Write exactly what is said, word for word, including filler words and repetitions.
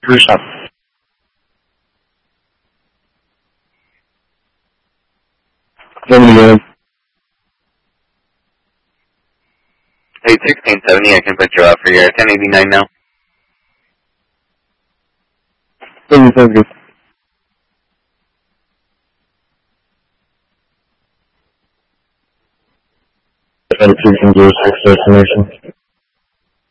Three stop. Seventy good. Hey, sixteen seventy, I can put you out for your ten eighty-nine now. Seventy sounds good. Two from zero six destination.